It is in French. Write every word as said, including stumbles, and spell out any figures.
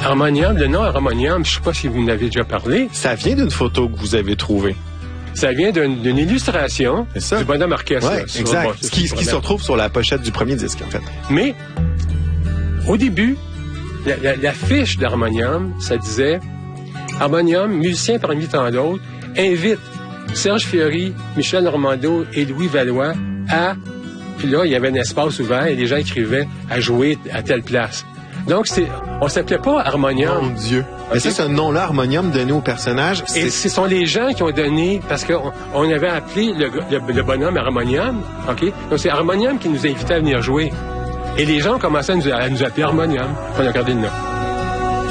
Harmonium, le nom Harmonium, je ne sais pas si vous m'avez déjà parlé. Ça vient d'une photo que vous avez trouvée. Ça vient d'une, d'une illustration du bonhomme orchestre. Oui, exact. Bon, ce qui, ce qui se retrouve sur la pochette du premier disque, en fait. Mais, au début, la, la, la fiche d'Harmonium, ça disait « Harmonium, musicien parmi tant d'autres, invite Serge Fiori, Michel Normando et Louis Valois à... » Puis là, il y avait un espace ouvert et les gens écrivaient « à jouer à telle place ». Donc, c'est, on s'appelait pas Harmonium. Mon Dieu. Okay. Mais ça, ce nom-là, Harmonium, donné au personnage. Et ce sont les gens qui ont donné, parce qu'on on avait appelé le, le, le bonhomme Harmonium, OK? Donc, c'est Harmonium qui nous invitait à venir jouer. Et les gens ont commencé à nous, à nous appeler Harmonium. On a gardé le nom.